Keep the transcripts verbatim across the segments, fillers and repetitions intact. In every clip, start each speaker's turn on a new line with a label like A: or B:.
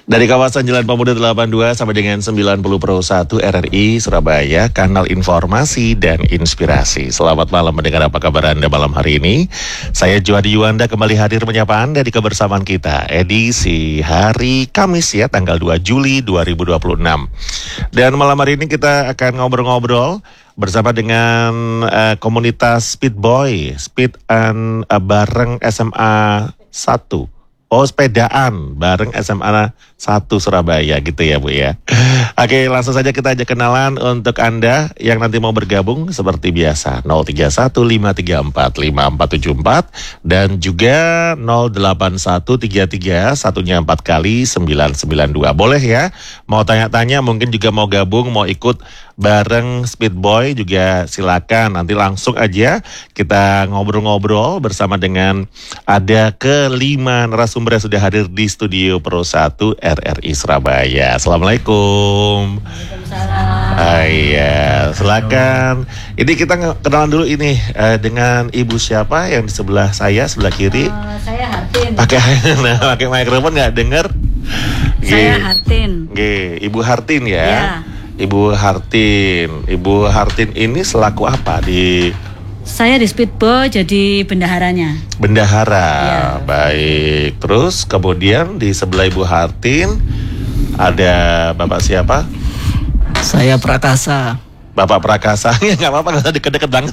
A: Dari kawasan Jalan Pemuda delapan puluh dua sampai dengan sembilan puluh per satu R R I Surabaya, kanal informasi dan inspirasi. Selamat malam mendengar, apa kabar Anda malam hari ini? Saya Juhadi Yuwanda kembali hadir menyapa Anda di kebersamaan kita edisi hari Kamis ya, tanggal dua Juli dua ribu dua puluh enam. Dan malam hari ini kita akan ngobrol-ngobrol bersama dengan uh, komunitas Speed Boy, Speed and uh, bareng S M A satu. Oh, sepedaan bareng S M A satu Surabaya gitu ya Bu ya. Oke, langsung saja kita ajak kenalan untuk Anda yang nanti mau bergabung seperti biasa nol tiga satu lima tiga empat lima empat tujuh empat dan juga nol delapan satu tiga tiga satunya empat kali sembilan sembilan dua. Boleh ya, mau tanya-tanya mungkin juga mau gabung, mau ikut bareng Speed Boy juga silakan. Nanti langsung aja kita ngobrol-ngobrol bersama dengan ada kelima narasumber yang sudah hadir di studio Pro satu R R I Surabaya. Assalamualaikum.
B: Waalaikumsalam.
A: Ah, iya, silakan. Ini kita kenalan dulu ini uh, dengan ibu siapa yang di sebelah saya, sebelah kiri.
B: Uh, saya Hartin.
A: Pakai nah, pakai mikrofon nggak dengar?
B: Saya Hartin.
A: G, Ibu Hartin ya.
B: Ya.
A: Ibu Hartin, Ibu Hartin ini selaku apa di?
B: Saya di Speed Boy jadi bendaharanya.
A: Bendahara,
B: Ya.
A: Baik. Terus kemudian di sebelah Ibu Hartin ada Bapak siapa?
C: Saya Prakasa.
A: Bapak Prakasa, ya nggak apa-apa, nggak usah deket-deket banget.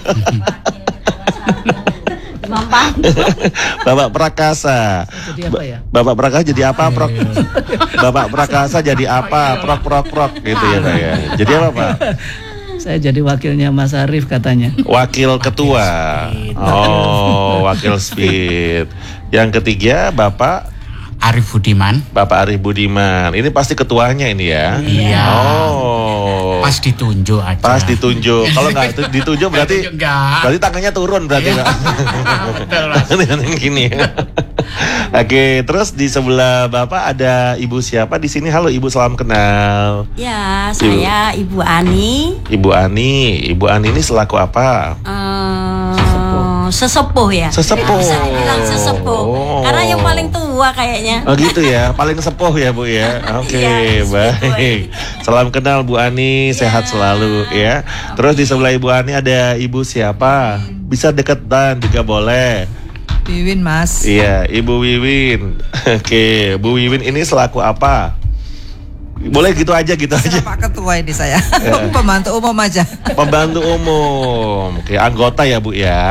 B: Mampang.
A: Bapak Prakasa.
C: Jadi apa ya?
A: Bapak Prakasa jadi apa, Prok? Bapak Prakasa jadi apa, Prok, Prok, Prok, gitu ya Pak ya. Jadi apa Pak?
C: Saya jadi wakilnya Mas Arief katanya.
A: Wakil ketua. Oh, wakil Speed. Yang ketiga Bapak
D: Arif Budiman.
A: Bapak Arif Budiman. Ini pasti ketuanya ini ya.
D: Iya.
A: Oh.
D: Pas ditunjuk aja.
A: Pas ditunjuk. Kalau nggak tu- ditunjuk berarti
D: Ditunjuk nggak.
A: berarti tangannya turun berarti.
D: Iya. Betul, Mas.
A: Gini. Oke, terus di sebelah Bapak ada Ibu siapa di sini? Halo Ibu, salam kenal.
E: Ya, saya Ibu Ani.
A: Ibu Ani. Ibu Ani ini selaku apa?
E: Uh, sesepuh ya.
A: Sesepuh.
E: Bisa dibilang sesepuh.
A: Oh.
E: Karena yang paling tua kayaknya.
A: Oh gitu ya, paling sepuh ya Bu ya. Oke,
E: Iya,
A: baik. Salam kenal Bu Ani, sehat selalu ya. Terus di sebelah Ibu Ani ada Ibu siapa? Bisa deketan juga boleh.
F: Wiwin Mas.
A: Iya, Ibu Wiwin. Oke, Bu Wiwin ini selaku apa? Boleh gitu aja, gitu aja.
F: Saya Pak Ketua ini saya.
A: Ya.
F: Pembantu umum aja.
A: Pembantu umum. Oke, anggota ya Bu ya.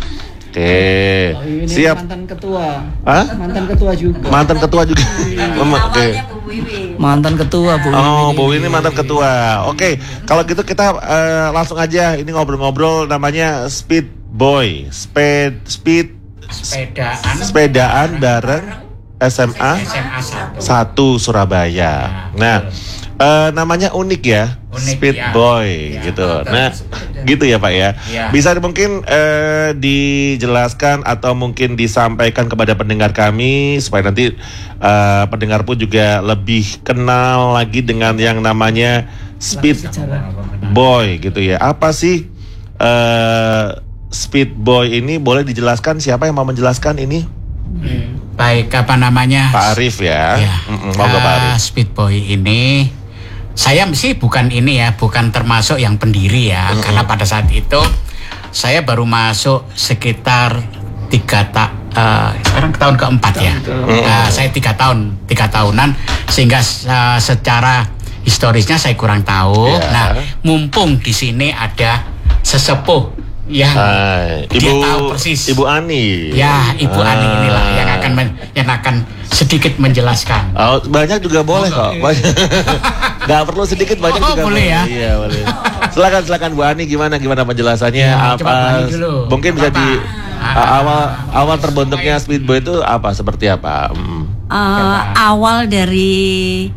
A: Oke,
C: Oh, ini
A: siap.
C: mantan ketua.
A: Hah?
C: Mantan ketua juga.
A: Mantan ketua juga. Mama, oke.
E: Awalnya Bu Wiwin.
C: Mantan ketua Bu.
A: Oh, Bu ini mantan ketua. Oke, kalau gitu kita eh, langsung aja ini ngobrol-ngobrol, namanya Speed Boy, Speed Speed
D: Sepedaan.
A: sepedaan bareng S M A
D: S M A satu.
A: satu Surabaya. Nah, eh, namanya unik ya,
D: Unik,
A: Speed
D: ya.
A: Boy
D: Ya,
A: gitu.
D: betul.
A: Nah, gitu ya Pak ya.
D: Ya.
A: Bisa mungkin eh, dijelaskan atau mungkin disampaikan kepada pendengar kami supaya nanti eh, pendengar pun juga lebih kenal lagi dengan yang namanya Speed Boy gitu ya. Apa sih eh, Speed Boy ini? Boleh dijelaskan, siapa yang mau menjelaskan ini?
D: Baik, apa namanya?
A: Pak Arif ya.
D: Ya.
A: Mm-mm, monggo Pak Arif.
D: Ah, Speed Boy ini, saya sih bukan ini ya, bukan termasuk yang pendiri ya,
A: Mm-mm.
D: karena pada saat itu saya baru masuk sekitar tiga tak, eh, sekarang tahun keempat ya. Nah, saya tiga tahun, tiga tahunan, sehingga eh, secara historisnya saya kurang tahu.
A: Ya.
D: Nah, mumpung di sini ada sesepuh yang
A: Hai,
D: dia
A: Ibu
D: tahu persis.
A: Ibu Ani.
D: Ya, Ibu
A: Ah.
D: Ani inilah yang akan men- yang akan sedikit menjelaskan.
A: Oh, banyak juga boleh kok. Banyak. Nggak perlu sedikit, banyak
D: Oh,
A: juga
D: boleh ya?
A: Iya, boleh. Silakan silakan Bu Ani, gimana gimana penjelasannya?
D: Ya, coba Bu
A: apa?
D: Ani dulu.
A: Mungkin bisa
D: Apa?
A: di
D: Ah.
A: awal awal terbentuknya Speed Boy itu apa? Seperti apa? Hmm.
E: Uh, awal dari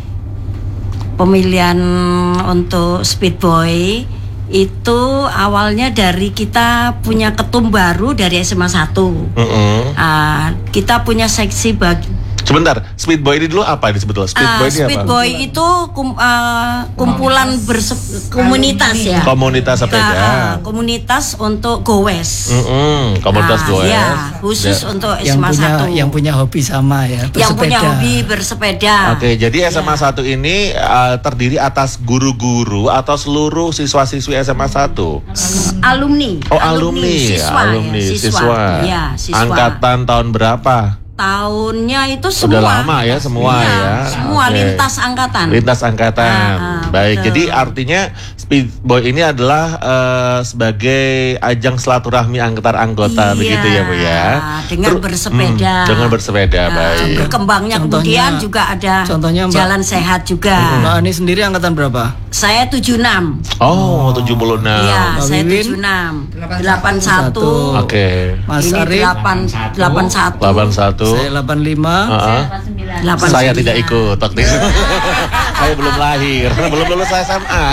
E: pemilihan untuk Speed Boy itu awalnya dari kita punya ketum baru dari S M A satu.
A: Mm-mm.
E: Uh, kita punya seksi bagi
A: Sebentar, Speed Boy ini dulu apa ini sebetulnya? Speed
E: Ah,
A: Boy ini
E: Speed
A: apa?
E: Boy itu kum- ah, kumpulan berse- komunitas ya.
A: Komunitas sepeda.
E: Ah, ah, komunitas untuk goes.
A: Mm-mm, komunitas
E: Ah,
A: goes.
E: ya, khusus
A: Ya.
E: untuk
C: Yang
E: S M A
C: punya
E: satu.
C: yang punya hobi sama ya,
E: yang punya
C: bersepeda.
E: hobi bersepeda.
A: Oke, jadi S M A satu ini uh, terdiri atas guru-guru atau seluruh siswa-siswi S M A satu?
E: Alumni.
A: Oh, alumni,
E: siswa,
A: alumni,
E: ya,
A: siswa.
E: Ya, siswa.
A: Angkatan tahun berapa?
E: Tahunnya itu semua.
A: Sudah lama ya semua
E: Iya,
A: ya.
E: Semua
A: Oke.
E: lintas angkatan.
A: Lintas angkatan.
E: Ah, ah,
A: Baik,
E: betul.
A: jadi artinya Speed Boy ini adalah uh, sebagai ajang silaturahmi antar anggota
E: Iya,
A: begitu ya, Bu ya.
E: dengan
A: Ter-
E: bersepeda.
A: Hmm, dengan bersepeda,
E: Nah,
A: baik.
E: Berkembangnya
C: Contohnya-
E: kemudian juga ada
C: contohnya, Mbak.
E: jalan sehat juga.
C: Mbak Ani sendiri angkatan berapa?
E: Saya tujuh puluh enam.
A: Oh, tujuh puluh enam.
E: Iya,
C: Mbak
E: saya
C: Wiwin?
E: tujuh puluh enam. delapan puluh satu.
A: Oke.
C: Mas
E: Ini
C: Arif?
E: delapan delapan puluh satu.
A: delapan puluh satu.
C: Saya delapan puluh lima.
A: Heeh.
E: delapan puluh
A: Saya
E: sembilan.
A: tidak ikut waktu itu. Saya belum lahir, belum lulus S M A.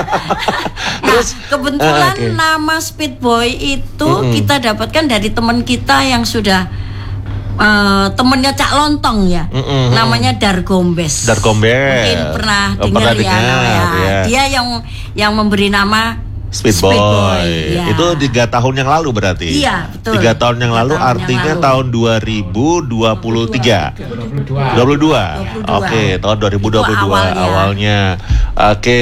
A: Terus
E: Kebetulan
A: ah, oke.
E: nama Speed Boy itu
A: Mm-mm.
E: kita dapatkan dari teman kita yang sudah eh, temennya Cak Lontong ya.
A: Mm-mm.
E: Namanya Dargombes.
A: Dargombes.
E: Mungkin pernah
A: Oh,
E: dengar
A: pernah
E: ya,
A: dengar,
E: ya.
A: ya.
E: Dia yang yang memberi nama
A: Speed,
E: Speed
A: Boy,
E: Boy, ya.
A: itu tiga tahun yang lalu berarti.
E: Iya, betul.
A: Tiga tahun yang
E: Tiga
A: lalu,
E: tahun yang
A: artinya
E: lalu.
A: tahun dua ribu dua puluh tiga. dua puluh dua.
E: dua puluh dua.
A: Oke, tahun dua ribu dua puluh dua
E: Itu awalnya.
A: awalnya. Oke,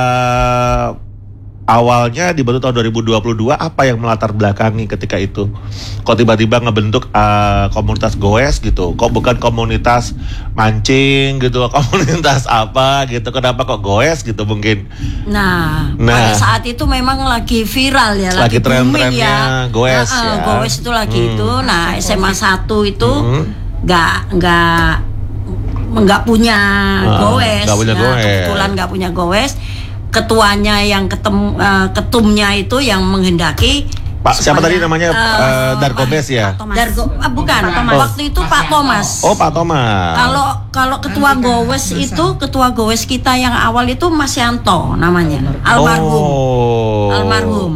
A: uh, awalnya dibentuk tahun dua ribu dua puluh dua, apa yang melatar belakangi ketika itu? Kok tiba-tiba ngebentuk uh, komunitas goes gitu? Kok bukan komunitas mancing gitu? Komunitas apa gitu? Kenapa kok goes gitu mungkin?
E: Nah,
A: Nah.
E: pada saat itu memang lagi viral ya,
A: Lagi
E: lagi, booming
A: tren-trennya
E: ya.
A: goes
E: Nah, eh,
A: ya.
E: goes itu lagi
A: Hmm.
E: itu. Nah, S M A satu itu
A: Hmm.
E: nggak nggak nggak punya
A: Ah,
E: goes.
A: nggak punya
E: Nah,
A: goes.
E: kebetulan nggak punya goes. Ketuanya yang ketem, eh, ketumnya itu yang menghendaki.
A: Pak, siapa
E: supaya,
A: tadi namanya?
E: eh,
A: Uh, Dargombes ya?
E: Dargo, ah, bukan.
A: Oh.
E: Waktu itu Pak Thomas.
A: Oh, Pak Thomas.
E: Kalau kalau ketua Gowes itu ketua Gowes kita yang awal itu Mas Yanto namanya, almarhum.
A: Oh.
E: Almarhum.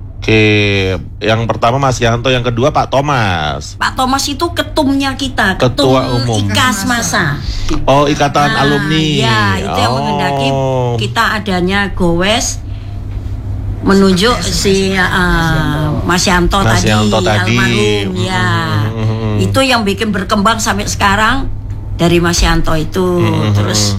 A: Oke, yang pertama Mas Yanto, yang kedua Pak Thomas.
E: Pak Thomas itu ketumnya kita,
A: Ketua
E: ketum
A: umum.
E: Ikas Masa.
A: Oh, Ikatan
E: Nah,
A: Alumni.
E: Ya, itu yang
A: Oh.
E: menghendaki kita adanya Gowes menunjuk si uh, Mas Yanto
A: Mas
E: tadi,
A: Yanto tadi.
E: almarhum ya.
A: Mm-hmm.
E: Itu yang bikin berkembang sampai sekarang dari Mas Yanto itu.
A: Mm-hmm.
E: Terus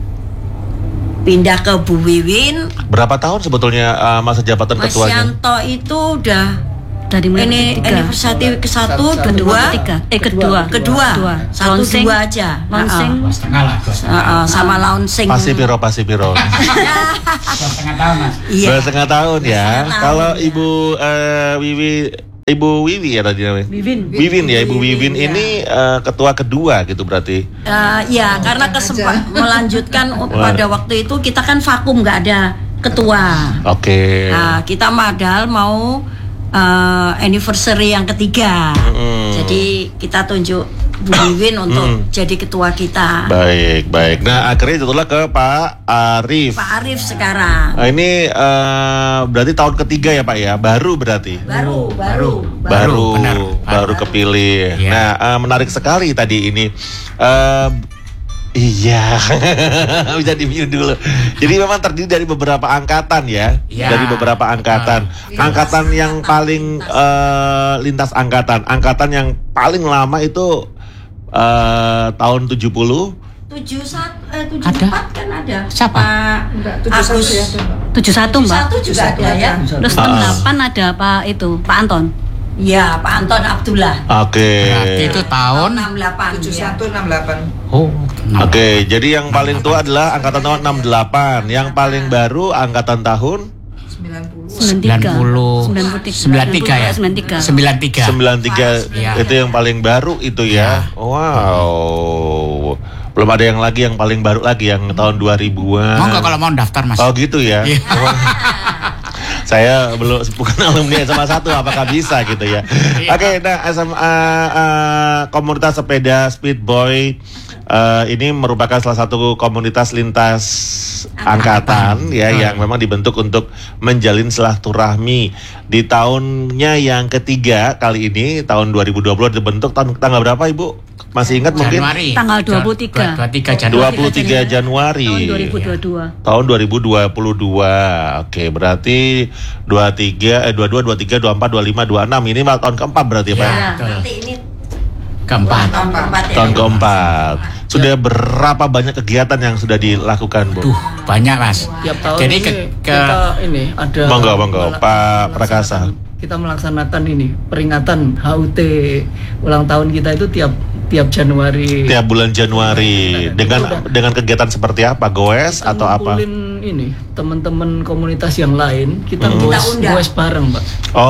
E: pindah ke Bu Wiwin.
A: Berapa tahun sebetulnya uh, masa jabatan
E: Mas
A: ketuanya?
E: Yanto itu udah
B: Dari mulai
E: ini
B: ketiga.
E: anniversary ke satu, kedua,
B: Ketiga. Eh kedua.
E: kedua,
B: Kedua.
E: satu
B: Launching.
E: dua aja.
B: Launching.
E: Uh-uh.
D: Setengah lah, dua setengah,
E: Uh-uh, sama launching.
A: Pasti piro, pasti piro.
D: dua setengah tahun mas.
E: Iya.
A: Dua setengah tahun ya.
E: setengah tahun,
A: Kalau
E: ya.
A: Ibu uh, Wiwi, Ibu Wiwi ya tadi namanya.
B: Wiwin.
A: Wiwin ya, Ibu Wiwin
E: Wiwin, ya.
A: ini uh, ketua kedua gitu berarti.
E: Uh, ya, karena kesempat melanjutkan pada waktu itu kita kan vakum nggak ada ketua.
A: Oke.
E: Nah, kita madal mau uh, anniversary yang ketiga.
A: Mm-mm.
E: Jadi kita tunjuk Bu Wiwin untuk
A: Mm.
E: jadi ketua kita.
A: Baik, baik. Nah, akhirnya jatuhlah ke Pak Arif.
E: Pak Arif sekarang.
A: Nah, ini eh, berarti tahun ketiga ya Pak ya, baru berarti.
E: Baru, baru,
A: Baru,
D: Baru, benar.
A: baru kepilih.
D: Iya.
A: Nah, eh, menarik sekali tadi ini. Eh, iya, bisa di-mute dulu. Jadi memang terdiri dari beberapa angkatan ya,
D: Iya.
A: dari beberapa angkatan. Angkatan yang paling eh, lintas angkatan, angkatan yang paling lama itu eh, tahun tujuh puluh.
E: tujuh satu eh tujuh
D: Ada?
E: empat kan ada.
D: Siapa?
E: Pak Agus.
B: tujuh satu Mbak.
E: satu juga ada ya.
B: Terus
A: Ah.
B: delapan ada Pak itu, Pak Anton.
E: Iya, Pak Anton Abdullah.
A: Oke.
D: Berarti itu tahun.
E: enam puluh delapan.
F: tujuh
E: ya.
F: satu enam delapan.
D: Oh.
A: Oke, jadi yang paling tua adalah angkatan tahun enam puluh delapan, yang paling baru angkatan tahun
F: sembilan puluh.
B: sembilan puluh tiga.
D: sembilan puluh. sembilan puluh tiga ya.
B: sembilan puluh tiga.
D: sembilan puluh tiga.
A: sembilan puluh tiga.
D: Iya.
A: Itu yang paling baru itu ya. Wow. Belum ada yang lagi yang paling baru lagi yang tahun dua ribuan.
D: Mau nggak kalau mau daftar mas?
A: Oh gitu ya.
D: Iya.
A: Wah. Saya belum bukan alumni S M A satu, apakah bisa gitu ya.
D: Iya.
A: Oke, nah S M A uh, komunitas sepeda Speed Boy uh, ini merupakan salah satu komunitas lintas angkatan, ya
D: Hmm.
A: yang memang dibentuk untuk menjalin silaturahmi di tahunnya yang ketiga kali ini, tahun dua ribu dua puluh dibentuk tahun tanggal berapa Ibu? Masih ingat mungkin?
D: Januari.
B: Tanggal dua puluh tiga.
D: dua puluh tiga
A: dua
D: Januari.
A: puluh tiga Januari.
B: Tahun dua ribu dua puluh dua.
A: Tahun dua ribu dua puluh dua. Oke, berarti dua puluh tiga eh dua puluh dua, dua puluh tiga, dua puluh empat, dua puluh lima, dua puluh enam. Ini malah tahun keempat berarti ya, Pak?
D: Ya,
E: Nah,
D: betul.
E: nanti ini
D: Keempat.
E: tahun keempat ya.
A: Tahun keempat. Sudah berapa banyak kegiatan yang sudah dilakukan, Bu?
D: Duh, banyak Mas.
C: Tiap tahun
D: Jadi
C: ini
D: ke, ke
C: kita ini ada
A: Monggo, monggo,
C: mela-
A: Pak
C: melaksanakan-
A: Prakasa.
C: Kita melaksanakan ini peringatan H U T ulang tahun kita itu tiap tiap Januari.
A: Tiap bulan Januari dengan
C: Udah.
A: dengan kegiatan seperti apa? Goes
C: Kita
A: atau apa?
C: ngumpulin ini teman-teman komunitas yang lain kita
A: Hmm.
C: goes,
E: Kita undang.
C: goes bareng, Mbak.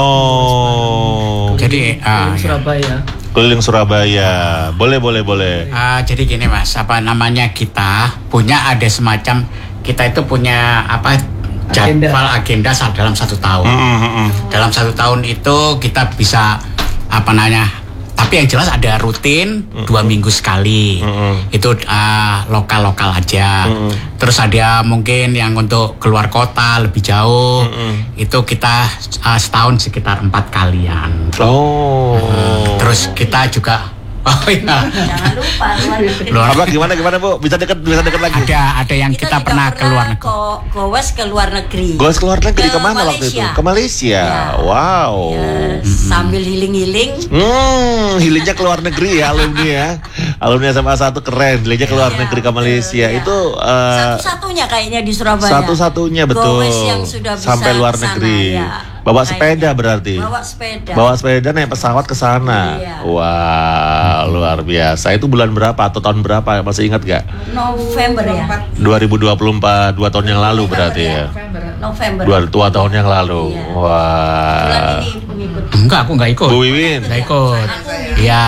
A: Oh,
D: Jadi ah,
C: Keliling
D: ya.
C: Surabaya.
A: keliling Surabaya. Boleh, boleh, boleh.
D: Ah, jadi gini Mas, apa namanya kita punya ada semacam kita itu punya apa
C: Agenda.
D: jadwal agenda sa- dalam satu tahun.
A: Mm, mm, mm.
D: Dalam satu tahun itu kita bisa apa namanya? Tapi yang jelas ada rutin dua minggu sekali.
A: Mm-mm.
D: Itu ah, lokal-lokal aja.
A: Mm-mm.
D: Terus ada mungkin yang untuk keluar kota lebih jauh.
A: Mm-mm.
D: Itu kita ah, setahun sekitar empat kalian.
A: Oh.
D: Terus kita juga oh iya.
E: Jangan lupa luar negeri.
D: Luar
A: Apa gimana gimana Bu? Bisa dekat bisa dekat lagi.
D: ada ada yang kita,
E: juga
D: pernah ke luar negeri.
E: Ko, gowes ke luar negeri.
A: Goes ke luar negeri
E: Ke
A: kemana waktu itu?
E: Malaysia.
A: Ke Malaysia.
E: Ya.
A: Wow.
E: Ya, sambil healing-healing.
A: Hmm, healingnya ke luar negeri ya alumni ya. Alumni S M A satu keren, healingnya ke luar
E: Iya,
A: negeri ke Malaysia.
E: iya.
A: Itu eh,
E: Satu-satunya kayaknya di Surabaya.
A: satu-satunya betul.
E: Gowes yang sudah bisa
A: sampai luar
E: ke sana,
A: negeri.
E: ya.
A: Bawa
E: Kayaknya.
A: sepeda berarti.
E: Bawa sepeda.
A: Bawa sepeda naik pesawat ke sana.
E: Iya.
A: Wah, luar biasa. Itu bulan berapa atau tahun berapa? Masih ingat gak?
E: November ya.
A: dua ribu dua puluh empat, dua tahun yang lalu berarti ya.
E: November.
A: Dua, dua tahun yang lalu.
E: Iya.
A: Wah.
E: Bulan ini pengikut.
D: Enggak, aku enggak ikut.
A: Bu Wiwin.
D: Enggak ikut. Iya.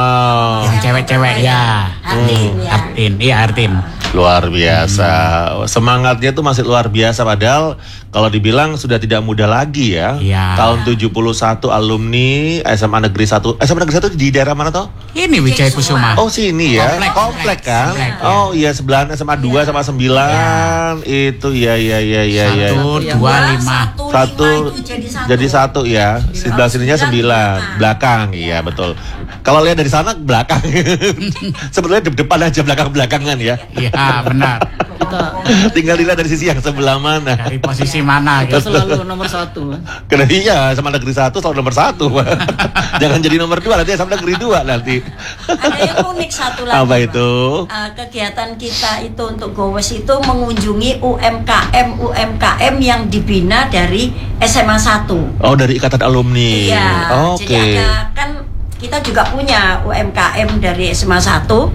A: Oh,
D: Yang cewek-cewek ya.
E: Artin ya.
D: Artin, iya Artin.
A: luar biasa. Semangatnya tuh masih luar biasa, padahal kalau dibilang sudah tidak muda lagi ya.
D: Iya.
A: Tahun tujuh puluh satu alumni S M A Negeri satu. S M A Negeri satu di daerah mana toh?
D: Ini Wijaya Kusuma.
A: Oh sini ya,
D: Komplek,
A: komplek, kan?
D: komplek, ya.
A: Oh iya sebelahan S M A dua sama sembilan itu ya ya ya ya ya.
D: Satu,
C: Yang
D: dua, lima.
A: Satu
E: itu jadi satu.
A: jadi satu ya. Sebelah sininya sembilan, belakang. Iya betul. Kalau lihat dari sana belakang. Sebenarnya de- depan aja belakang-belakangan ya.
D: Iya, benar.
C: Kita
A: Tinggal dilihat dari sisi yang sebelah mana.
D: Dari posisi mana
C: kita
D: gitu.
C: selalu nomor satu, Mas.
A: Karena iya sama negeri satu selalu nomor satu. Jangan jadi nomor dua nanti sama negeri dua nanti.
E: Ada yang unik satu lagi.
A: Apa
E: Pak.
A: itu?
E: Uh, kegiatan kita itu untuk Gowes itu mengunjungi U M K M U M K M yang dibina dari S M A satu.
A: Oh dari ikatan alumni.
E: Iya.
A: Oke.
E: Jadi ada kan kita juga punya U M K M dari S M A satu.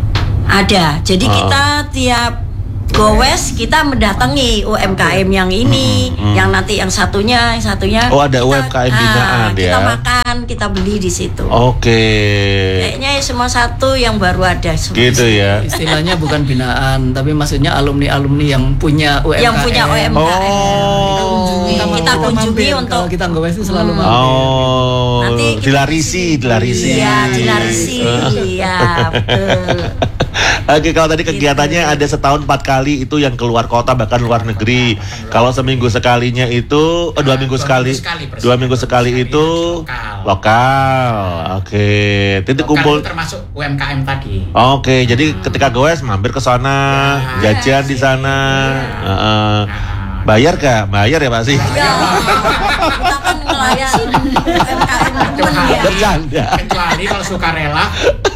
E: Ada. Jadi
A: Oh.
E: kita tiap Gowes kita mendatangi U M K M yang ini,
A: Hmm, hmm.
E: yang nanti yang satunya, yang satunya.
A: Oh, ada
E: kita-
A: U M K M binaan
E: ah, Kita
A: ya.
E: makan, kita beli di situ.
A: Oke.
E: Kayaknya S M A satu yang baru ada.
A: Gitu ya.
C: Istilahnya bukan binaan, tapi maksudnya alumni-alumni yang punya U M K M.
E: Yang punya U M K M.
A: Oh.
E: Kita, kita kunjungi
C: mampir.
E: untuk
C: Kalau kita nggak itu selalu
E: Hmm.
C: mampir.
A: Oh.
E: Nanti kita
A: Dilarisi, dilarisi.
E: Iya, dilarisi. Iya, betul.
A: Oke, kalau tadi kegiatannya ada setahun empat kali itu yang keluar kota bahkan luar negeri. Kalau seminggu sekalinya itu, oh, dua minggu
D: Dua
A: sekali,
D: minggu sekali, persis.
A: dua minggu sekali itu
D: Lokal.
A: lokal. Oke, titik
D: Lokal
A: kumpul.
D: itu termasuk U M K M tadi.
A: Oke, jadi ketika goes mampir ke sana,
D: Ya,
A: jajan di sana. Heeh. Bayar gak? Bayar ya Pak sih?
E: Ya, kita kan ngelayasin U M K M temen ya.
A: Bercanda.
D: Kecuali kalau sukarela.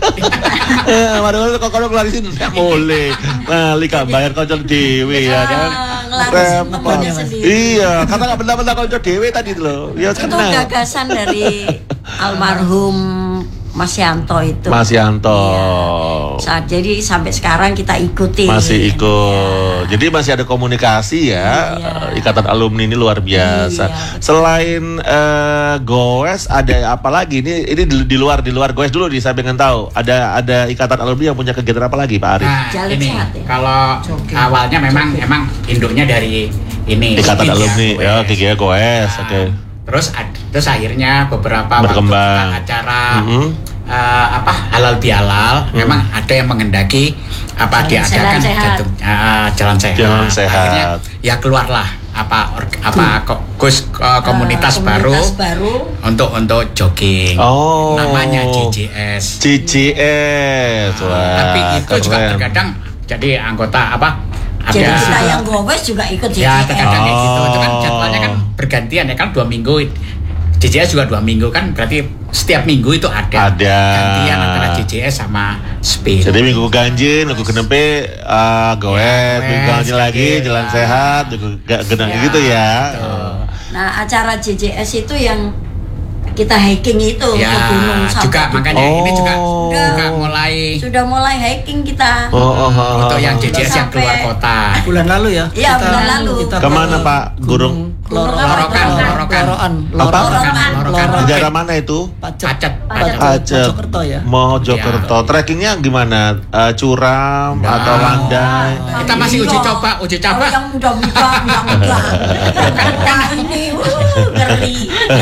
A: Eh, waduh, kok kalau ngelarisin nggak boleh. Nah, lika bayar kocok dewe ya kan.
E: Ngelarisin
A: Repot.
E: temennya sendiri.
A: Iya, karena nggak benar-benar kocok dewe tadi tuh loh. Ya
E: Itu
A: kenal.
E: gagasan dari almarhum Mas Yanto itu.
A: Mas Yanto.
E: Iya. Saat jadi sampai sekarang kita ikuti.
A: Masih ikut. Jadi masih ada komunikasi ya.
E: Iya.
A: Ikatan alumni ini luar biasa.
E: Iya, betul.
A: Selain eh, goes ada apa lagi? Ini ini di, di luar di luar goes dulu nih saya pengen tahu. Ada ada ikatan alumni yang punya kegiatan apa lagi Pak Arif?
D: Nah,
E: Jalan
D: ini
E: sehat ya?
D: kalau awalnya memang memang induknya dari ini
A: Ikatan
D: Media
A: alumni.
D: Goes.
A: Ya, oke ya goes.
D: Nah,
A: Oke.
D: Terus ad- terus akhirnya beberapa
A: Berkembang.
D: waktu kita acara
A: Mhm.
D: uh, apa halal bihalal, hmm. memang ada yang menghendaki apa
E: Jalan
D: diadakan
E: sehat.
D: jantung, uh, jalan sehat.
A: Jalan sehat.
D: Akhirnya ya keluarlah apa or, apa ko, gus uh, komunitas,
E: Uh,
D: baru,
E: komunitas baru
D: untuk untuk jogging.
A: Oh.
D: Namanya J J S.
A: C C S. Wah,
D: Tapi itu juga
A: keren.
D: terkadang jadi anggota apa?
E: jadi
D: ada
E: kita yang gowes juga ikut J J S.
D: ya terkadang kayak gitu. Itu kan
A: Oh.
D: jadwalnya kan bergantian ya kan dua minggu. J J S juga dua minggu kan berarti setiap minggu itu ada,
A: Ada.
D: gantian antara J J S sama speed.
A: Jadi minggu ganjil, minggu genepe uh, goes,
D: Ya,
A: minggu ganjil
D: goes,
A: lagi,
D: gitu.
A: jalan sehat, minggu ga- genang
D: Ya,
A: gitu ya.
D: betul.
E: Nah, acara J J S itu yang kita hiking itu
D: Ya,
E: ke gunung sampai
D: juga
E: di-
D: makanya ini juga
A: Oh.
D: juga mulai
E: sudah mulai hiking kita.
A: Oh, oh, oh,
D: untuk
A: oh.
D: yang J J S yang keluar kota.
C: Bulan lalu ya.
E: Iya, bulan lalu.
C: kita
A: Kemana,
C: ke
A: Pak? Gunung?
C: Loro-
D: Lorokan, Lorokan.
C: Lorokan.
A: Apa?
D: Lorokan, Lorokan.
A: Di daerah mana itu?
C: Pacet.
D: Pacet,
E: Pacet.
A: Pacet.
C: Mojokerto ya.
A: Mojokerto. Trekkingnya gimana? Eh, curam
D: Nah.
A: atau landai?
D: Kita masih uji coba, uji
E: Kalau
D: coba.
E: yang muda-muda, yang muda. Kan ini, uh, ngeri.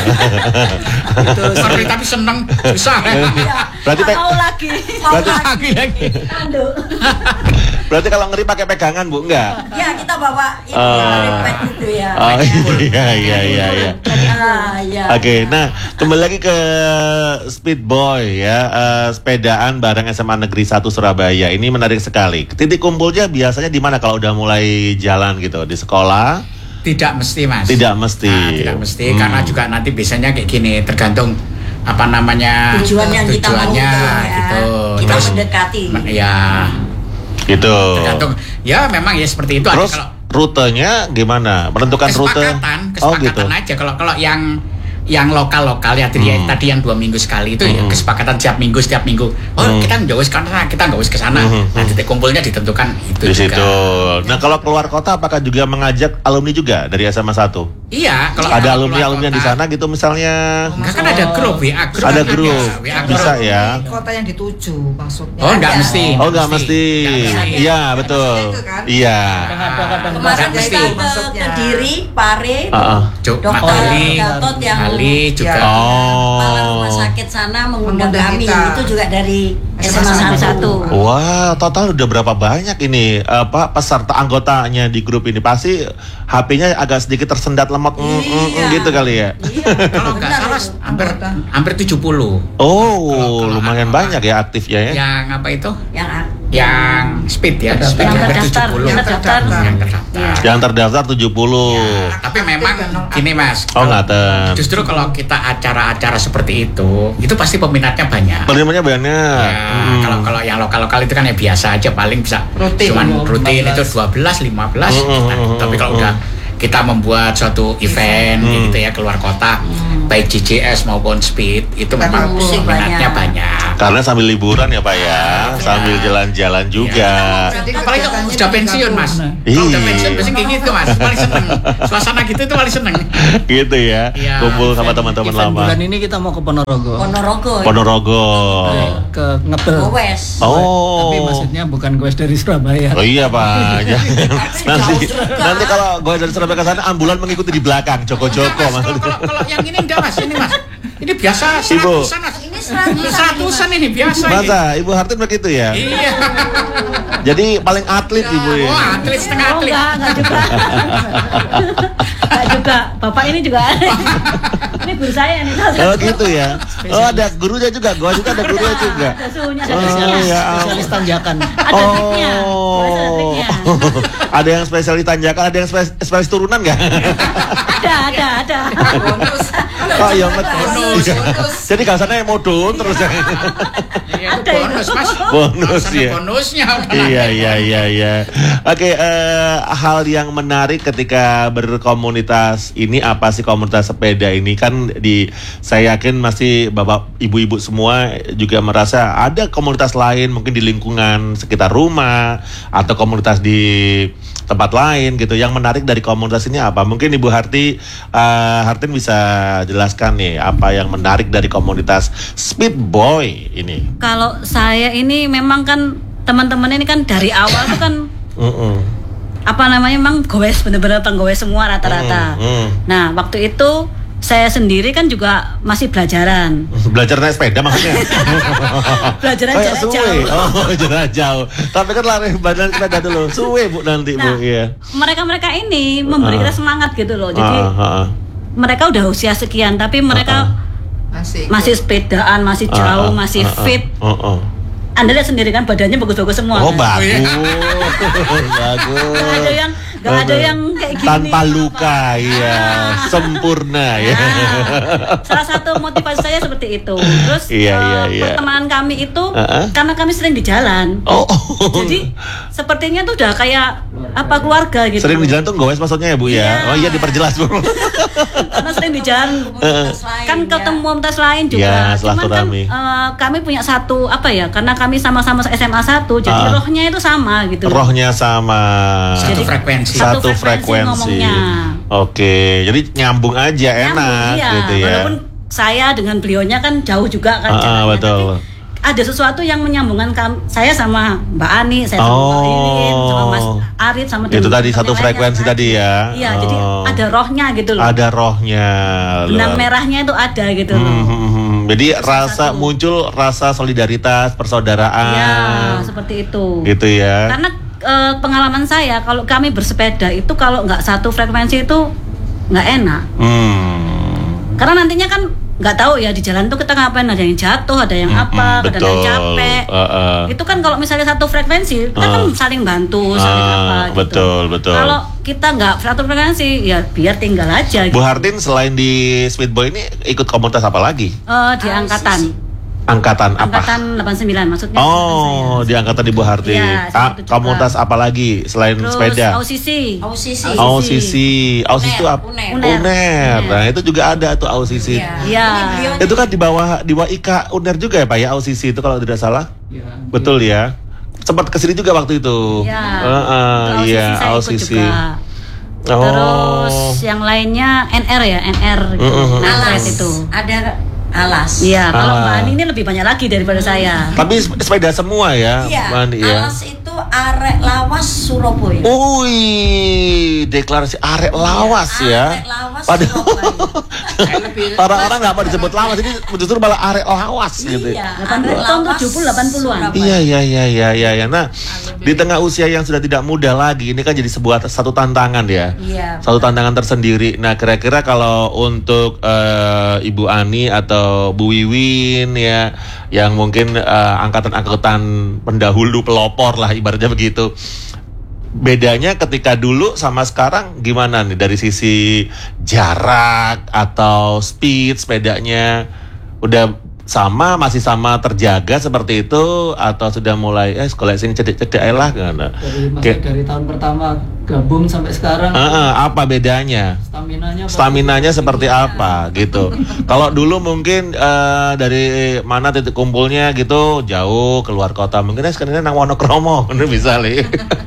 D: Sorry tapi seneng susah.
E: Ya,
A: Berarti pe-
E: mau lagi. Mau
A: berarti-
E: lagi.
D: lagi.
E: Aduh.
A: Berarti kalau ngeri pakai pegangan, Bu? Enggak?
E: Ya, kita bawa ini
A: Ah.
E: repet itu ya.
A: Oh iya iya iya iya.
E: Ah, ya.
A: Oke, nah kembali lagi ke Speed Boy ya, eh, sepedaan bareng S M A Negeri satu Surabaya. Ini menarik sekali. Titik kumpulnya biasanya di mana kalau udah mulai jalan gitu? Di sekolah?
D: Tidak mesti mas.
A: Tidak mesti.
D: Nah, tidak mesti
A: Hmm.
D: karena juga nanti biasanya kayak gini tergantung apa namanya
E: Tujuan yang kita mau
D: tujuannya
E: ya.
D: gitu.
E: Kita
D: Terus,
E: mendekati.
D: men- ya
A: Gitu.
D: tergantung. Ya memang ya seperti itu.
A: Terus
D: Ada kalau
A: rutenya gimana? Menentukan rute?
D: kesepakatan,
A: Oh
D: kesepakatan
A: gitu.
D: aja. Kalau kalau yang yang lokal lokal ya tadi,
A: Hmm.
D: tadi yang dua minggu sekali itu ya
A: Hmm.
D: kesepakatan setiap minggu setiap minggu. Oh
A: Hmm.
D: kita nggak usah ke sana, kita nggak usah ke sana.
A: Hmm.
D: Nah titik kumpulnya ditentukan itu
A: Di
D: juga.
A: situ. Nah kalau keluar kota apakah juga mengajak alumni juga dari S M A satu?
D: Iya. Kalau
A: Ada
D: keluar
A: alumni-alumni di
D: kota,
A: sana gitu misalnya?
D: Enggak kan ada grup W A grup.
A: Ada
D: kan
A: grup.
D: W A
A: Bisa
D: grup.
A: ya.
F: Kota yang dituju maksudnya.
D: Oh enggak
E: Ada.
D: mesti.
A: Oh nggak mesti.
D: Nggak mesti.
A: Iya betul.
F: Itu kan?
A: Iya.
C: Kadang-kadang
E: Kemarin
D: Nggak
E: kita
D: mesti.
E: ke
F: Maksudnya.
E: Kediri, Pare,
A: Ah, ah.
D: Cuk,
E: Dokter
D: Matali,
E: Gatot yang
D: Ali juga.
F: Ya.
E: kepala
A: Oh.
E: rumah sakit sana mengundang
F: Mengundang
E: kami.
F: kita.
E: Itu juga dari S
F: S M A
E: M A satu.
A: Wah, total udah berapa banyak ini apa peserta anggotanya di grup ini? Pasti H P-nya agak sedikit tersendat lemot mm, mm, mm,
E: Iya.
A: gitu kali ya.
E: Iya.
D: Kalau nggak
E: benar
D: salah
E: itu.
D: hampir
F: Anggota.
D: hampir tujuh puluh.
A: Oh,
D: Kalau- kalau
A: lumayan
D: apa-
A: banyak ya aktifnya ya.
D: Yang apa itu?
E: Yang
D: Yang speed ya,
C: Terdaftar.
D: speed
B: Yang
D: hampir
B: terdaftar,
D: tujuh puluh.
B: yang terdaftar.
D: Yang terdaftar.
B: Iya.
A: Yang terdaftar tujuh puluh.
D: Ya, tapi memang gini Mas.
A: Oh,
D: kalau-
A: ngaten.
D: Justru kalau kita acara-acara seperti itu, itu pasti peminatnya banyak.
A: Penerimanya banyak.
D: Ya,
A: Hmm.
D: kalau kalau yang lokal-lokal itu kan ya biasa aja paling bisa
F: Rutin.
D: cuman rutin
C: lima belas.
D: itu dua belas lima belas.
A: Hmm, hmm,
D: Nah,
A: hmm,
D: tapi kalau
A: hmm.
D: udah kita membuat suatu event
A: Hmm.
D: gitu ya keluar kota, baik J J S maupun speed itu memang
E: musik
D: peminatnya
E: banyak.
D: banyak.
A: Karena sambil liburan ya Pak ya, sambil jalan-jalan juga.
F: Jadi
D: Apalagi kalau
F: kegiatannya
D: sudah
F: di
D: pensiun
F: kampung.
D: Mas.
C: Nah.
D: Kalau udah
A: Iya.
D: pensiun biasanya kayak gitu Mas, paling seneng. Suasana gitu itu paling seneng.
A: Gitu ya,
D: Iya,
A: kumpul sama
C: Event-
A: teman-teman
C: event
A: lama.
C: bulan ini kita mau ke Ponorogo.
E: Ponorogo.
A: Ponorogo.
C: Ke Ngebel.
E: Gowes.
A: Oh.
C: Tapi maksudnya bukan gue dari Surabaya.
A: Oh iya Pak, Jangan- nanti nanti kalau gue dari Surabaya ke sana ambulan mengikuti di belakang, Joko-Joko
D: Enggak, Mas,
A: maksudnya.
D: kalau, kalau, kalau yang ini enggak Mas, ini Mas. Ini biasa
A: Ibu.
D: seratusan Mas.
E: Ini seratusan,
D: Seratusan ini biasa ini.
A: Masa Ibu Hartin begitu ya?
D: Iya.
A: Jadi paling atlet Ibu ya.
D: Wah, atlet setengah
B: Oh
D: atlet.
B: enggak, enggak juga. Enggak juga. Bapak ini juga. Ini guru saya nih.
A: Oh gitu ya. Oh ada gurunya juga, gua juga ada gurunya juga.
B: Ada suhunya, ada
A: Oh,
B: triknya.
A: ya.
C: Spesialis tanjakan.
B: Ada triknya. Ada triknya.
A: Ada yang spesialis tanjakan, ada yang spes- spesialis turunan nggak?
B: Ada, ada, ada.
F: Bonus.
A: Oh iya betul.
F: Bonus,
A: Iya.
F: bonus.
A: Jadi kasannya modun terus ya.
D: Iya, itu
B: Ada itu.
D: bonus Mas.
A: Bonus,
D: Alasannya
A: ya.
D: bonusnya.
A: Iya iya iya iya. Oke, eh, hal yang menarik ketika berkomunitas ini apa sih komunitas sepeda ini kan di saya yakin masih bapak ibu-ibu semua juga merasa ada komunitas lain mungkin di lingkungan sekitar rumah atau komunitas di tempat lain gitu. Yang menarik dari komunitas ini apa? Mungkin Ibu Harti eh, Hartin bisa jelaskan nih apa yang menarik dari komunitas Speed Boy ini.
B: Kalau saya ini memang kan teman-teman ini kan dari awal tuh kan
A: Mm-mm.
B: apa namanya memang gowes bener-bener penggoes semua rata-rata.
A: Mm, mm.
B: Nah waktu itu saya sendiri kan juga masih belajaran.
A: Belajar naik sepeda maksudnya?
B: Belajar
A: Oh, ya,
B: jarak
A: suwe.
B: jauh.
A: Oh, jarak jauh. Tapi kan lari badan sepeda dulu. Suwe Bu nanti
B: Nah,
A: Bu, iya.
B: mereka-mereka ini memberi kita semangat gitu loh. Jadi
A: Ah, ah, ah.
B: mereka udah usia sekian tapi mereka
F: Masih.
B: masih sepedaan, masih
A: Ah,
B: jauh,
A: ah,
B: masih
A: ah, ah.
B: fit.
A: Oh, oh.
B: Anda lihat sendiri kan badannya bagus-bagus semua.
A: Oh,
B: kan?
A: bagus.
B: Gak
A: Bagus.
B: ada yang gak ada yang kayak gini.
A: Tanpa luka, iya. Sempurna ya.
B: Salah satu motivasi saya seperti itu. Terus
A: Iya,
B: eh,
A: iya, iya.
B: pertemanan kami itu
A: Uh-uh.
B: karena kami sering di jalan.
A: Oh.
B: Jadi sepertinya tuh udah kayak apa keluarga gitu.
A: Sering di jalan tuh gowes maksudnya ya Bu ya?
B: Iya.
A: Oh iya diperjelas Bu.
B: Karena sering di jalan
E: Komunitas lain,
B: kan
E: ya.
B: ketemu komunitas lain juga.
A: Iya,
B: Cuman kan
A: silaturahmi.
B: eh, kami punya satu apa ya? Karena kami sama-sama S M A satu, jadi
A: Ah.
B: rohnya itu sama gitu.
A: Rohnya sama.
D: Satu
B: Jadi,
D: frekuensi.
B: satu
A: Satu
B: frekuensi
A: frekuensi.
B: ngomongnya.
A: Oke, jadi nyambung aja
B: Nyambung,
A: enak
B: iya.
A: gitu ya.
B: Walaupun saya dengan beliaunya kan jauh juga kan
A: Ah, ah,
B: jalannya,
A: betul.
B: tapi ada sesuatu yang menyambungkan kam- saya sama Mbak Ani, saya sama Mbak
A: Oh.
B: Irin, sama Mas Arit, sama
A: Itu
B: teman-teman
A: tadi satu
B: yang
A: frekuensi
B: lainnya
A: tadi ya.
B: Iya, jadi
A: Oh.
B: ada rohnya gitu loh.
A: Ada rohnya.
B: Benang
A: Luar-
B: merahnya itu ada gitu
A: Hmm,
B: loh.
A: hmm, hmm. Jadi rasa
B: satu.
A: muncul rasa solidaritas, persaudaraan.
B: Iya, seperti itu.
A: Gitu ya.
B: Karena eh, pengalaman saya kalau kami bersepeda itu kalau nggak satu frekuensi itu nggak enak.
A: Hmm.
B: Karena nantinya kan nggak tahu ya di jalan tuh kita ngapain, ada yang jatuh, ada yang
A: Hmm,
B: apa,
A: hmm,
B: ada yang
A: betul.
B: capek.
A: Uh, uh.
B: Itu kan kalau misalnya satu frekuensi kita kan
A: Ah.
B: saling bantu, saling
A: Ah,
B: apa gitu.
A: betul, betul.
B: Kalau kita nggak satu frekuensi ya biar tinggal aja.
A: Bu
B: Gitu.
A: Hartin selain di Sweet Boy ini ikut komunitas apa lagi?
B: Eh, di angkatan,
A: Angkatan apa?
B: angkatan delapan puluh sembilan maksudnya. angkatan
A: Oh,
B: saya.
A: di angkatan Ibu Harti.
B: Iya,
A: Ah,
B: saya itu juga.
A: komunitas apa lagi selain
B: Terus
A: sepeda?
B: O C C.
E: O C C.
A: O C C. O C C itu apa?
E: Uner.
B: Uner.
A: Uner. Nah, itu juga ada tuh O C C.
E: Iya.
B: Iya.
E: Ini beliau
A: Itu kan di bawah di bawah I K Uner juga ya Pak ya O C C itu kalau tidak salah.
C: Ya,
A: Betul ya. Sempat kesini juga waktu itu.
B: Iya.
A: Heeh,
B: Ke O C C
A: iya,
B: saya
A: O
B: ikut
A: C C.
B: juga.
A: Oh.
B: Terus yang lainnya N R ya, N R gitu.
A: Mm-mm.
B: Nah,
E: Alas
B: itu.
E: ada alas.
B: Iya, kalau
A: Ah.
B: Mbak Ani ini lebih banyak lagi daripada saya.
A: Tapi sep- sepeda semua ya,
E: Iya,
A: Mbak Andi ya.
E: alas itu arek lawas Surabaya.
A: Wih, deklarasi arek lawas ya.
E: Arek lawas
A: Padahal
E: Surabaya.
A: orang-orang nggak mau disebut lawas, ini justru malah arek lawas gitu.
E: Iya,
B: delapan puluh
E: arek
B: tahun
E: lawas
B: tujuh puluh, delapan puluhan.
E: Surabaya.
A: Iya iya iya iya iya ya. Nah, di tengah usia yang sudah tidak muda lagi, ini kan jadi sebuah satu tantangan ya.
E: Iya.
A: Satu tantangan tersendiri. Nah, kira-kira kalau untuk eh, Ibu Ani atau Bu Wiwin ya, yang mungkin eh, angkatan-angkatan pendahulu pelopor lah ibaratnya begitu. Bedanya ketika dulu sama sekarang gimana nih dari sisi jarak atau speed sepedanya udah sama, masih sama terjaga seperti itu atau sudah mulai eh sekolah sini cedek-cedek aja lah kan?
C: dari masih
A: Kayak-
C: dari tahun pertama gabung sampai sekarang
A: Eh, eh, apa bedanya?
C: staminanya apa?
A: Staminanya seperti apa gitu. Kalau dulu mungkin eh, dari mana titik kumpulnya gitu jauh keluar kota, mungkin sekarang nang Wonokromo bener bisa li.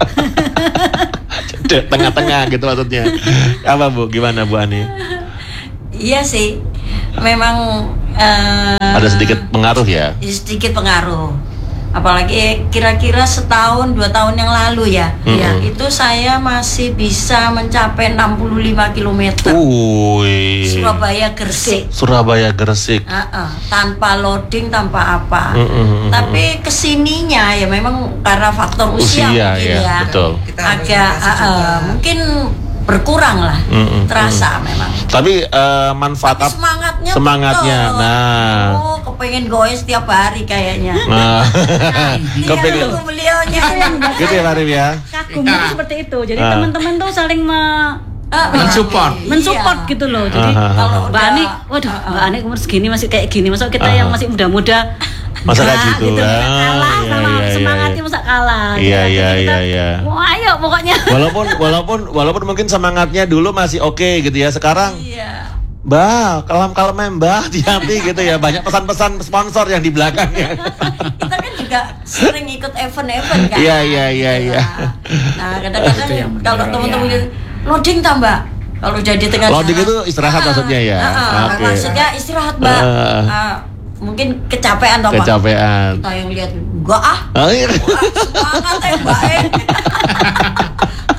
A: Cedek tengah-tengah gitu maksudnya. Apa Bu? Gimana Bu Ani?
E: Iya sih, memang eh,
A: Ada sedikit pengaruh ya?
E: sedikit pengaruh. Apalagi kira-kira setahun dua tahun yang lalu ya,
A: Mm-mm.
E: ya itu saya masih bisa mencapai enam puluh lima kilometer
A: Wih.
E: Surabaya Gresik.
A: Surabaya Gresik.
E: Ah, ah, tanpa loading, tanpa apa.
A: Mm-mm.
E: Tapi kesininya ya memang karena faktor usia,
A: Usia,
E: mungkin
A: ya,
E: ya,
A: betul.
F: Kita harus
E: agak
F: adaptasi
E: ah, ah,
F: juga.
E: mungkin berkurang lah,
A: Mm-mm,
E: terasa memang.
A: Tapi eh, manfaat
E: Tapi
A: ap-
E: semangatnya,
A: semangatnya.
E: betul.
A: Nah.
E: Oh, kepengen goes setiap hari kayaknya.
A: Nah,
E: Lihat
A: kepengen
E: tuh beliaunya.
A: gitu ya Pak Arif ya.
B: Kagum itu seperti itu. Jadi
A: Ah.
B: teman-teman tuh saling me-
E: Ah,
D: Mensupport.
E: iya.
B: mensupport gitu loh. Jadi
A: Ah, ah, ah.
E: Kalau
B: Mbak
E: udah-
B: Ani, waduh, Mbak Ani umur segini masih kayak gini. Masa kita
A: Ah.
B: yang masih muda-muda
A: Masa kayak
B: enggak,
A: gitu,
B: Masa
A: ah,
B: kalah
A: iya,
B: sama
A: iya, iya,
B: semangatnya
A: iya.
B: masa kalah.
A: Iya,
B: gitu.
A: iya,
B: Jadi kita,
A: iya, iya.
B: Wah, ayo pokoknya.
A: Walaupun walaupun walaupun mungkin semangatnya dulu masih oke gitu ya. Sekarang
E: Iya.
A: Mbak, kalem-kalem Mbak, hati-hati gitu ya. Banyak pesan-pesan sponsor yang di belakangnya.
E: Kita kan juga sering ikut event-event kan.
A: Iya, iya, iya, iya.
E: Nah, kadang-kadang
D: Itu yang
E: kalau
D: mendorong,
E: teman-teman
D: ya.
E: gitu, loading tak Mbak? Kalau jadi tengah
A: Loading
E: jalan,
A: itu istirahat
E: ah,
A: maksudnya ya?
E: ah, ah,
A: Oke.
E: Maksudnya istirahat Mbak.
A: Ah.
E: Ah, mungkin kecapean atau apa?
A: Kecapean.
E: Kita yang lihat, enggak ah.
A: Oh, iya.
E: Semangat ya Mbak. eh.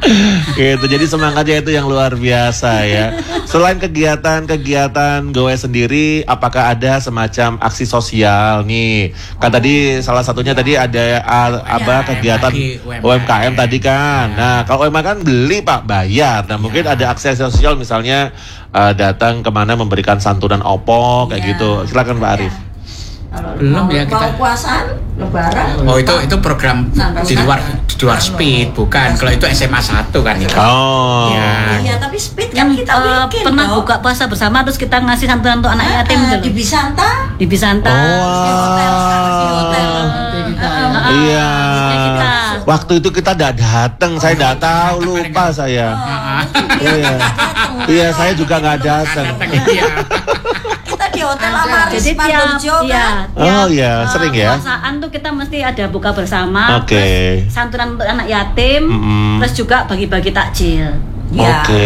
A: Gitu, jadi semangatnya itu yang luar biasa ya. Selain kegiatan-kegiatan Gowes sendiri, apakah ada semacam aksi sosial nih? Kan tadi salah satunya tadi ada uh, apa kegiatan U M K M tadi kan. Nah, kalau U M K M kan beli Pak bayar. Nah, mungkin ada aksi sosial misalnya uh, datang kemana memberikan santunan opok kayak
E: Iya.
A: gitu. Silakan Pak Arif.
E: Kalau
D: Belum
E: mau,
D: ya kita.
E: mau puasaan lebaran.
D: Oh itu itu program di luar di luar speed bukan. Kalau itu S M A satu kan itu.
A: Oh.
D: Ya.
E: Iya, tapi speed kan
B: Yang
E: kita
B: eh,
E: bikin
B: pernah
E: toh.
B: buka puasa bersama terus kita ngasih santunan untuk anak
E: Ah,
B: yatim
E: ah,
B: gitu
E: di
B: loh.
E: Bisanta.
B: Di Bisanta.
E: Di hotel, di hotel.
C: Nanti kita
B: Ah,
C: yang-
B: ah,
A: Iya.
B: kita.
A: Waktu itu kita tidak datang, saya tidak tahu, lupa saya. Iya. Iya, saya juga nggak datang.
D: Iya.
E: Kita di hotel Amaris
B: Jadi tiap
E: Pandojo
B: iya,
E: kan.
A: Oh,
B: tiap,
A: iya,
B: eh,
A: sering ya?
B: puasaan tuh kita mesti ada buka bersama.
A: Oke.
B: Terus santunan untuk anak yatim,
A: Mm-mm.
B: terus juga bagi-bagi takjil.
E: Iya.
A: Oke.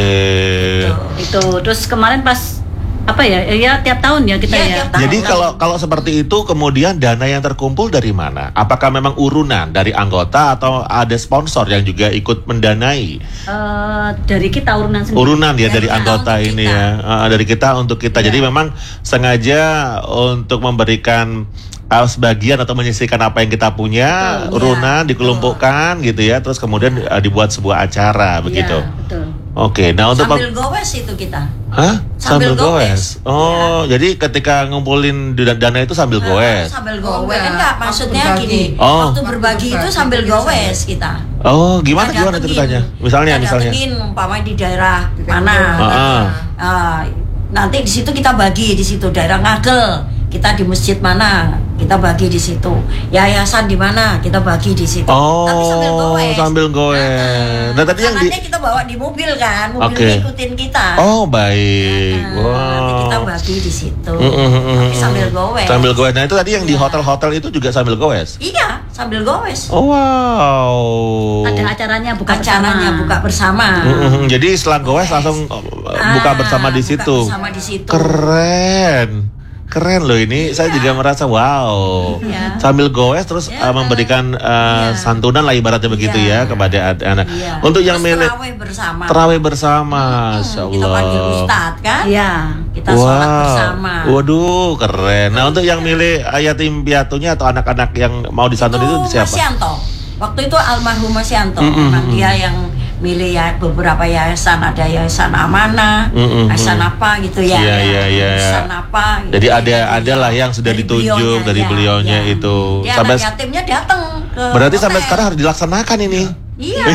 B: Itu terus kemarin pas apa ya? Ya tiap tahun ya kita
E: Iya,
B: ya.
E: tiap tahun.
A: Jadi kalau kalau seperti itu kemudian dana yang terkumpul dari mana? Apakah memang urunan dari anggota atau ada sponsor yang juga ikut mendanai?
B: Eh, dari kita urunan sendiri.
A: Urunan ya
E: Dari
A: dari
E: kita
A: anggota
E: untuk
A: ini
E: kita.
A: ya. Ah, dari kita untuk kita. Jadi memang sengaja untuk memberikan uh, sebagian atau menyisihkan apa yang kita punya,
E: Betul,
A: urunan
E: iya.
A: dikelompokkan gitu ya. Terus kemudian uh, dibuat sebuah acara begitu.
B: Iya, betul.
A: Oke, nah untuk
E: Sambil gowes itu kita.
A: Hah? Sambil,
E: Sambil
A: goes.
E: goes.
A: Oh, jadi ketika ngumpulin da- dana itu sambil
E: Nah,
A: goes.
E: Sambil
F: Oh,
E: gowes.
F: enggak.
E: Enggak,
F: Waktu
E: maksudnya
F: berbagi.
E: gini.
A: Oh.
E: Waktu berbagi itu
F: Berbagi
E: sambil
F: itu
E: gowes kita.
A: Oh, gimana
E: Kita
A: gimana
E: datengin.
A: ceritanya? Misalnya
E: Kita
A: misalnya.
E: datengin umpamanya di daerah
F: Di
E: mana.
F: Tengku.
A: Ah,
E: Ah, nanti di situ kita bagi di situ daerah Ngagel. Kita di masjid mana? Kita bagi di situ. Yayasan di mana? Kita bagi di situ.
A: Oh,
E: Tapi sambil goes.
A: sambil goes. Nah, tadi yang di
E: Makanannya kita bawa di mobil kan, mobil
A: Oke.
E: ngikutin kita.
A: Oh, baik.
E: Nah, nanti kita
A: Wow.
E: bagi di situ.
A: Mm, mm, mm,
E: Tapi
A: mm.
E: sambil goes.
A: Sambil goes. Nah, itu tadi yang di
E: Iya.
A: hotel-hotel itu juga sambil goes.
E: Iya, sambil goes.
A: Oh, wow.
B: Ada acaranya buka
E: Acaranya
B: bersama.
E: buka bersama.
A: Mm, mm, mm. Jadi setelah goes langsung uh, buka
E: Ah,
A: bersama di
E: buka
A: situ.
E: bersama di situ.
A: Keren. Keren loh ini, saya juga merasa wow.
E: Iya.
A: Sambil goes terus
E: Iya.
A: uh, memberikan uh,
E: Iya.
A: santunan lah ibaratnya begitu
E: Iya.
A: ya kepada anak.
E: Iya.
A: Untuk yang
E: Terus
A: milik
E: terawih bersama.
A: terawih bersama, Masya
E: Hmm, kita panggil
A: Allah.
E: ustadz kan?
B: Iya.
E: Kita sholat bersama.
A: Waduh, keren. Nah, untuk yang milih yatim piatunya atau anak-anak yang mau disantun itu,
E: Mas
A: siapa?
E: Yanto. Waktu itu almarhum Mas Yanto.
A: Mm, mm,
E: Memang
A: mm.
E: dia yang milih ya beberapa yayasan, ada yayasan Amanah,
A: Mm, mm,
E: yayasan
A: mm.
E: apa gitu ya.
A: Iya,
E: ya.
A: iya, iya.
E: Yayasan apa. gitu.
A: Jadi ada ada lah yang sudah
E: Dari
A: ditunjuk
E: beliaunya,
A: dari
E: ya,
A: beliaunya
E: ya.
A: itu.
E: Dia
A: Sampai
E: anak yatimnya datang ke
A: berarti sampai
E: hotel.
A: sekarang harus dilaksanakan ini.
E: Iya.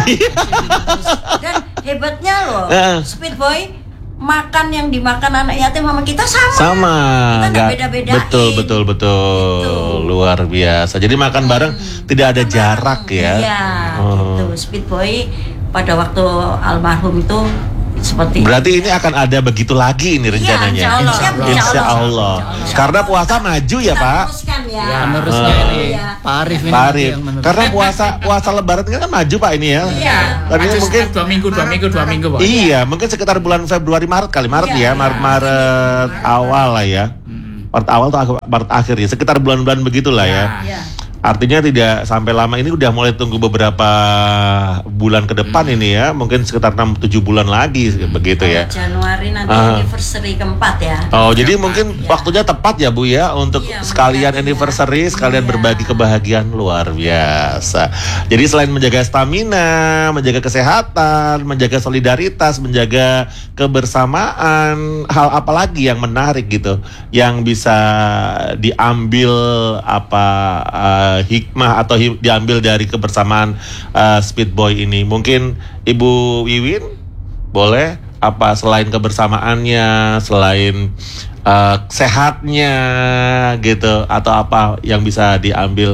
E: Dan hebatnya loh,
A: Heeh.
E: Speed Boy makan yang dimakan anak yatim sama kita sama.
A: Sama,
E: Kita nggak
A: nggak-
E: beda-bedain.
A: betul betul betul,
E: Gitu.
A: luar biasa. Jadi makan bareng tidak ada
E: Makan
A: jarak
E: bareng.
A: ya.
E: Iya,
A: Oh.
E: gitu. Speed Boy pada waktu almarhum itu seperti
A: Berarti ini akan ada begitu lagi ini rencananya.
E: insya Allah.
A: Insya Allah.
E: Insya Allah.
A: Karena puasa maju ya
E: kita
A: Pak.
E: teruskan ya.
C: Ya, menerusnya
A: Ah.
C: ini
E: Iya.
C: Pak Arif ini
A: Pak
C: nanti
A: Arif.
C: yang meneruskan.
A: Karena puasa puasa Lebaran ini kan maju Pak ini ya.
E: Iya.
A: Tadi
D: Maju
A: mungkin
D: dua minggu, dua minggu, dua minggu, Pak.
A: iya, mungkin sekitar bulan Februari Maret kali Maret ya,
E: Iya,
A: Maret
E: iya.
A: Maret awal lah ya. Maret awal atau akhir- Maret akhir ya, sekitar bulan-bulan begitulah ya.
E: Iya.
A: Artinya tidak sampai lama ini udah mulai tunggu beberapa bulan ke depan ini ya, mungkin sekitar enam tujuh bulan lagi begitu
E: Kalau
A: ya.
E: Januari nanti
A: Ah.
E: anniversary keempat ya.
A: Oh, jadi mungkin waktunya tepat ya Bu ya untuk
E: Iya,
A: sekalian
E: mendekati
A: anniversary,
E: ya.
A: sekalian
E: Iya.
A: berbagi kebahagiaan luar biasa. Jadi selain menjaga stamina, menjaga kesehatan, menjaga solidaritas, menjaga kebersamaan, hal apa lagi yang menarik gitu yang bisa diambil apa uh, hikmah atau hi- diambil dari kebersamaan uh, Speed Boy ini? Mungkin Ibu Wiwin boleh apa selain kebersamaannya, selain uh, sehatnya gitu, atau apa yang bisa diambil,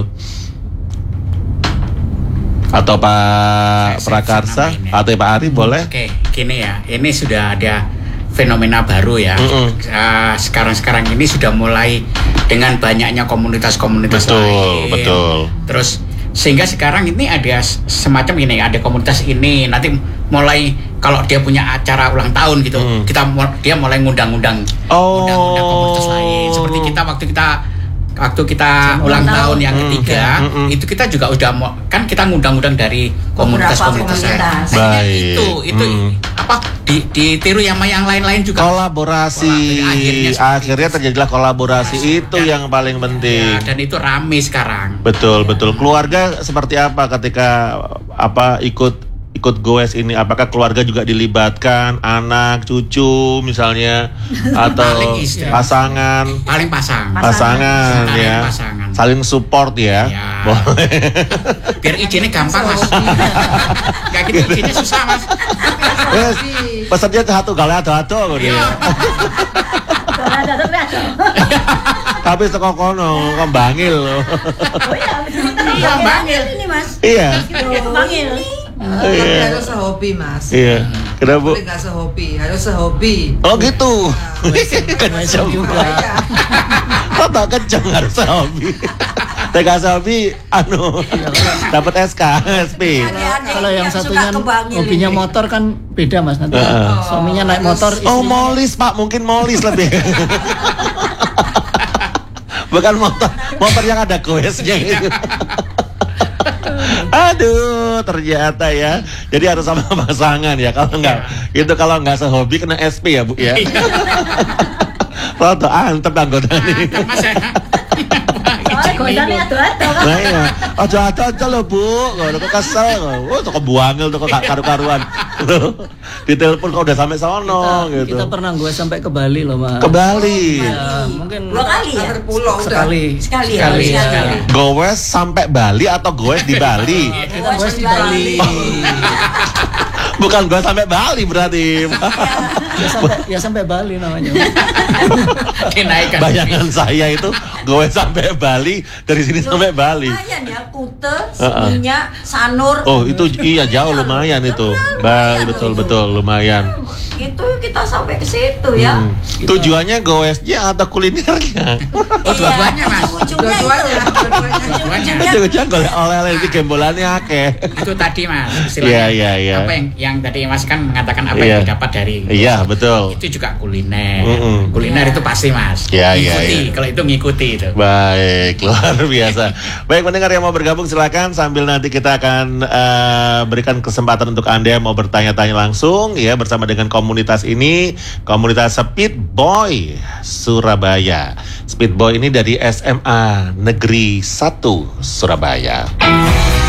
A: atau Pak
D: Saya- saya
A: Prakarsa
D: bisa nambahin ya.
A: atau Pak Ari boleh?
D: Oke, gini ya, ini sudah ada fenomena baru ya.
A: Mm-mm.
D: Ah, sekarang-sekarang ini sudah mulai dengan banyaknya komunitas-komunitas
A: Betul,
D: lain.
A: betul.
D: Terus sehingga sekarang ini ada s- semacam ini, ada komunitas ini. Nanti mulai kalau dia punya acara ulang tahun gitu,
A: Mm.
D: kita mu- dia mulai ngundang-ngundang,
A: Oh.
D: ngundang-ngundang komunitas lain. Seperti kita waktu kita waktu kita ulang tahun yang ketiga,
A: Mm, mm, mm.
D: itu kita juga udah mau, kan kita ngundang-undang dari komunitas-komunitas saya.
E: komunitas.
D: Saya
A: Baik.
D: itu itu
A: Mm.
D: apa di ditiru sama yang lain-lain juga.
A: Kolaborasi,
D: Akhirnya seperti
A: akhirnya terjadilah kolaborasi itu
D: Dan-
A: yang paling penting.
D: Ya, dan itu rame sekarang.
A: Betul, betul. Keluarga seperti apa ketika apa ikut ikut goes ini? Apakah keluarga juga dilibatkan, anak, cucu misalnya, atau
D: Paling istri.
A: pasangan,
D: Paling pasang.
A: pasangan
D: Paling
A: ya,
D: pasangan.
A: saling support ya.
D: Ya.
A: Boleh.
D: Biar izinnya gampang mas. Gak gitu izinnya susah mas.
A: Wes, pesannya satu kali ado-ado gitu
D: Iya.
A: ya.
B: Ada ada ada.
A: Tapi teko kono kembangil loh.
B: Oh iya, betul.
D: Iya, bangil.
E: Ini mas.
A: Iya.
B: Panggil.
F: Tapi
A: Iya.
F: harus sehobi mas.
A: Iya. Kenapa, Bu?
F: Boleh nggak sehobi, harus sehobi.
A: Oh gitu.
C: Kencang juga.
A: Kok tak kenceng harus hobi. Tega hobi anu dapat S K, S P.
C: Kalau yang satunya
E: suka kebangil
C: hobinya
E: ini.
C: motor kan beda mas nanti.
A: Heeh.
C: Suaminya naik motor,
A: Oh,
C: istrinya-
A: molis Pak, mungkin molis lebih. Bukan motor, motor yang ada goesnya gitu. Aduh, ternyata ya. Jadi harus sama pasangan ya. Kalau enggak, itu kalau enggak sehobi kena S P ya, Bu ya. Foto antep anggota nih.
D: Mantap, mas ya.
B: Oh, godane ada ada.
A: Nah iya, aja aja aja loh Bu, kalau kok kesel, oh tuh kebuangil tuh kok karu-karuan, ditelepon kok udah sampai sono
C: kita,
A: gitu.
C: kita pernah gue sampai ke Bali loh mas.
A: Ke Bali,
C: Ya, mungkin
E: Dua kali ya?
F: Antar pulau udah.
C: sekali.
E: Sekali ya?
C: Sekali,
E: Sekali.
C: sekali.
A: goes sampai Bali atau goes di Bali?
C: Kita gue di Bali.
A: Bukan goes sampai Bali berarti.
C: ya sampai ya sampai Bali namanya.
D: Dinaikkan.
A: Bayangan saya itu goes sampai Bali, dari sini sampai Bali.
E: Lumayan ya, Kute,
A: Heeh.
E: Minyak, Sanur.
A: Oh itu iya jauh lumayan itu, Bali betul betul lumayan.
E: Itu kita sampai ke situ ya.
A: Hmm. Tujuannya goesnya atau kulinernya?
D: Oh, dua-duanya mas.
E: Ujungnya
F: Dua-duanya,
E: itu.
F: dua-duanya.
D: Dua-duanya.
A: Ujung-ujung golek oleh-oleh di gembolannya akeh.
D: Itu tadi mas
A: Iya,
D: istilahnya.
A: iya, iya.
D: Apa yang yang tadi mas kan mengatakan apa
A: Iya.
D: yang didapat dari.
A: Iya betul.
D: Itu juga kuliner.
A: Mm-mm.
D: Kuliner itu pasti mas.
A: Iya, iya,
D: Ngikuti.
A: iya.
D: Kalau itu ngikuti itu.
A: Baik, luar biasa. Baik pendengar yang mau bergabung silakan sambil nanti kita akan eh, berikan kesempatan untuk Anda yang mau bertanya-tanya langsung ya bersama dengan komunitas ini, komunitas Speed Boy Surabaya. Speed Boy ini dari S M A Negeri satu Surabaya.